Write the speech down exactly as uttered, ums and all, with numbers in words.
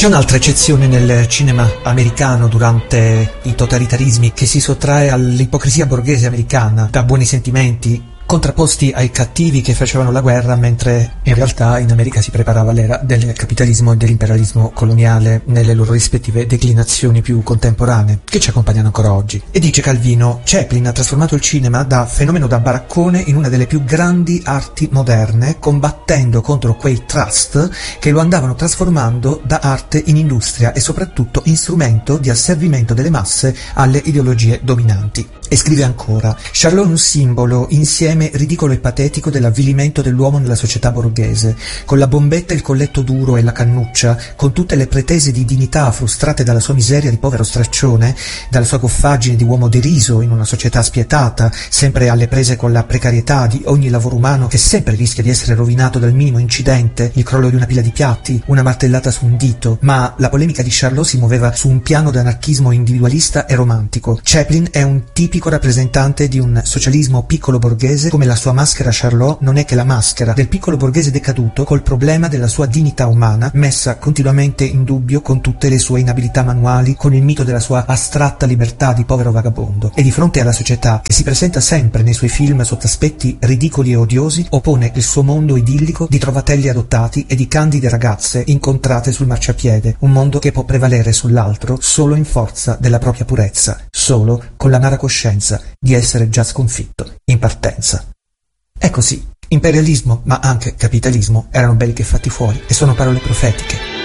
C'è un'altra eccezione nel cinema americano durante i totalitarismi che si sottrae all'ipocrisia borghese americana, da buoni sentimenti contrapposti ai cattivi che facevano la guerra, mentre in realtà in America si preparava l'era del capitalismo e dell'imperialismo coloniale nelle loro rispettive declinazioni più contemporanee, che ci accompagnano ancora oggi. E dice Calvino: Chaplin ha trasformato il cinema da fenomeno da baraccone in una delle più grandi arti moderne, combattendo contro quei trust che lo andavano trasformando da arte in industria e soprattutto in strumento di asservimento delle masse alle ideologie dominanti. E scrive ancora: Charlot è un simbolo insieme ridicolo e patetico dell'avvilimento dell'uomo nella società borghese, con la bombetta, il colletto duro e la cannuccia, con tutte le pretese di dignità frustrate dalla sua miseria di povero straccione, dalla sua goffaggine di uomo deriso in una società spietata, sempre alle prese con la precarietà di ogni lavoro umano che sempre rischia di essere rovinato dal minimo incidente, il crollo di una pila di piatti, una martellata su un dito. Ma la polemica di Charlot si muoveva su un piano d'anarchismo individualista e romantico. Chaplin è un tipico rappresentante di un socialismo piccolo borghese, come la sua maschera Charlot non è che la maschera del piccolo borghese decaduto, col problema della sua dignità umana messa continuamente in dubbio con tutte le sue inabilità manuali, con il mito della sua astratta libertà di povero vagabondo. E di fronte alla società che si presenta sempre nei suoi film sotto aspetti ridicoli e odiosi, oppone il suo mondo idillico di trovatelli adottati e di candide ragazze incontrate sul marciapiede, un mondo che può prevalere sull'altro solo in forza della propria purezza, solo con l'amara coscienza di essere già sconfitto in partenza. È così, imperialismo ma anche capitalismo erano belli che fatti fuori, e sono parole profetiche.